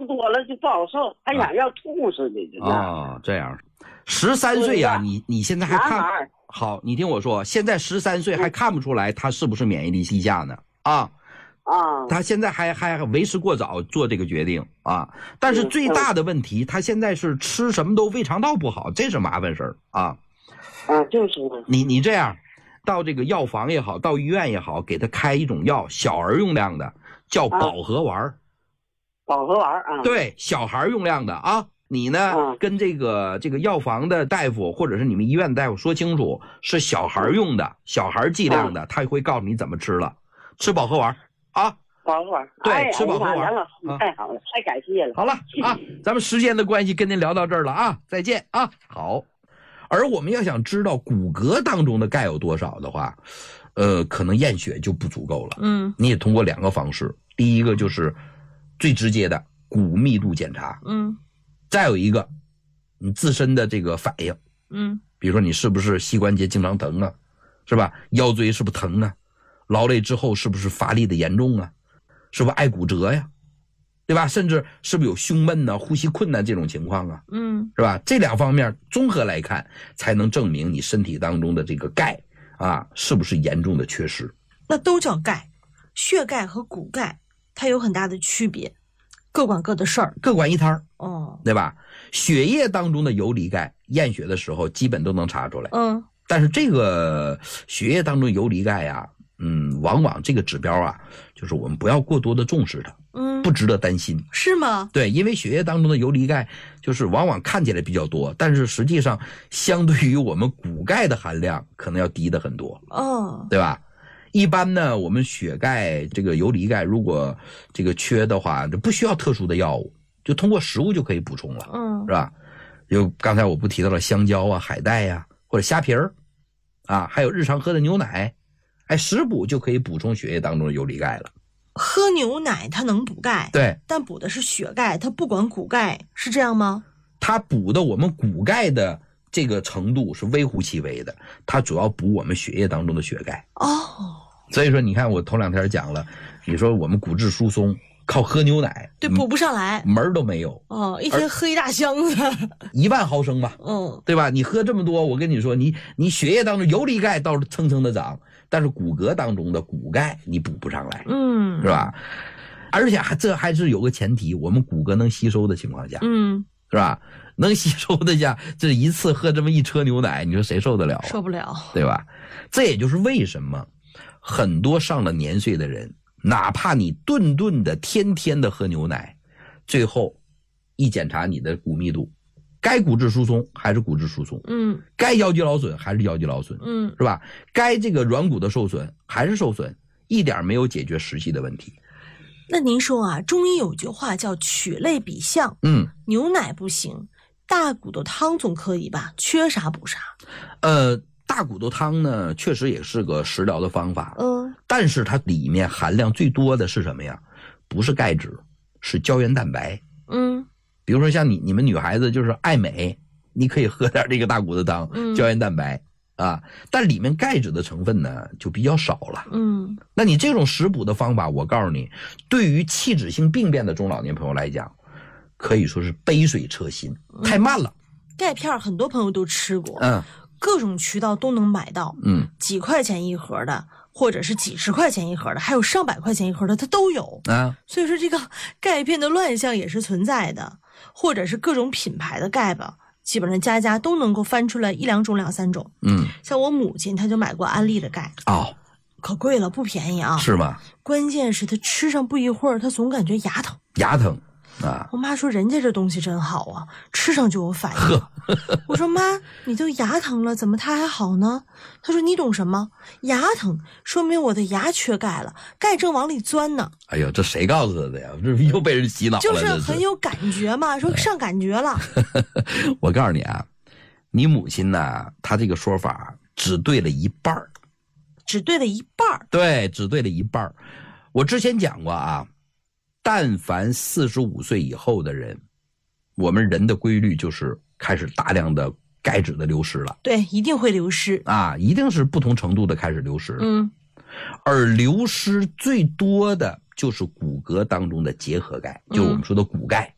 多了就不好受，还想要吐似的，就这样。13岁呀，你现在还看好？你听我说，现在13岁还看不出来他是不是免疫力低下呢？他现在还为时过早做这个决定啊。但是最大的问题，他现在是吃什么都胃肠道不好，这是麻烦事儿啊。 就是你这样，到这个药房也好，到医院也好，给他开一种药，小儿用量的，叫保和丸。 保和丸啊。 对，小孩用量的啊。你呢，跟这个药房的大夫或者是你们医院的大夫说清楚，是小孩用的，小孩剂量的，他会告诉你怎么吃了。吃保和丸啊。 保和丸。 对，吃保和丸。 杨老师太好了，太感谢了。 好了啊，咱们时间的关系跟您聊到这儿了啊，再见啊。好。而我们要想知道骨骼当中的钙有多少的话，可能验血就不足够了。你也通过2个方式，第一个就是最直接的骨密度检查。再有一个你自身的这个反应。比如说你是不是膝关节经常疼啊，是吧？腰椎是不是疼啊？劳累之后是不是乏力的严重啊？是不是爱骨折呀？对吧？甚至是不是有胸闷呢、呼吸困难这种情况啊？是吧？这2方面综合来看，才能证明你身体当中的这个钙是不是严重的缺失。 那都叫钙，血钙和骨钙它有很大的区别，各管各的事儿， 各管一摊儿。对吧？血液当中的游离钙，验血的时候基本都能查出来。但是这个血液当中游离钙呀，往往这个指标就是我们不要过多的重视它。不值得担心。 是吗？ 对，因为血液当中的游离钙就是往往看起来比较多，但是实际上相对于我们骨钙的含量可能要低的很多。对吧？一般呢，我们血钙这个游离钙如果这个缺的话，就不需要特殊的药物，就通过食物就可以补充了。是吧？就刚才我不提到了香蕉啊、海带呀，或者虾皮儿还有日常喝的牛奶，食补就可以补充血液当中的游离钙了。 喝牛奶它能补钙， 对， 但补的是血钙，它不管骨钙，是这样吗？ 它补的我们骨钙的这个程度是微乎其微的，它主要补我们血液当中的血钙。所以说你看我头2天讲了，你说我们骨质疏松靠喝牛奶， 对，补不上来， 门儿都没有。 一天喝一大箱子 ，1万毫升吧。对吧？你喝这么多，我跟你说，你血液当中游离钙倒是蹭蹭的涨，但是骨骼当中的骨钙你补不上来。是吧？而且这还是有个前提，我们骨骼能吸收的情况下。是吧？能吸收的下，这一次喝这么一车牛奶，你说谁受得了？ 受不了， 对吧？这也就是为什么很多上了年岁的人，哪怕你顿顿的天天的喝牛奶，最后一检查你的骨密度，该骨质疏松还是骨质疏松，该腰肌劳损还是腰肌劳损，是吧？该这个软骨的受损还是受损，一点没有解决实际的问题。 那您说中医有句话叫取类比象，牛奶不行，大骨头汤总可以吧？缺啥补啥。 大骨头汤呢，确实也是个食疗的方法，但是它里面含量最多的是什么呀？不是钙质，是胶原蛋白。比如说像你们女孩子就是爱美，你可以喝点这个大骨头汤，胶原蛋白但里面钙质的成分呢就比较少了。那你这种食补的方法，我告诉你，对于器质性病变的中老年朋友来讲，可以说是杯水车薪，太慢了。 钙片很多朋友都吃过，各种渠道都能买到，几块钱一盒的，或者是几十块钱一盒的，还有上百块钱一盒的，它都有所以说这个钙片的乱象也是存在的，或者是各种品牌的钙吧，基本上家家都能够翻出来1、2种、2、3种。像我母亲她就买过安利的钙，可贵了，不便宜啊。 是吗？ 关键是她吃上不一会儿，她总感觉牙疼。 牙疼我妈说人家这东西真好啊，吃上就有反应。我说妈，你都牙疼了，怎么它还好呢？她说你懂什么？牙疼说明我的牙缺钙了，钙正往里钻呢。 哎呦，这谁告诉她的呀？这又被人洗脑了。 就是很有感觉嘛，说上感觉了。 我告诉你你母亲她这个说法只对了一半。 只对了一半？对， 只对了一半。我之前讲过但凡45岁以后的人，我们人的规律就是开始大量的钙质的流失了。 对，一定会流失一定是不同程度的开始流失。而流失最多的就是骨骼当中的结合钙，就是我们说的骨钙。